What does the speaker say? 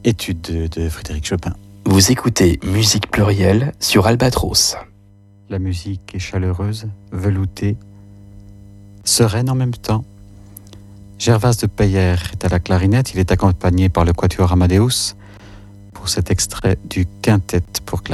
Étude de Frédéric Chopin. Vous écoutez Musique Plurielle sur Albatros. La musique est chaleureuse, veloutée, sereine en même temps. Gervase de Peyer est à la clarinette. Il est accompagné par le Quatuor Amadeus pour cet extrait du quintet pour clarinette.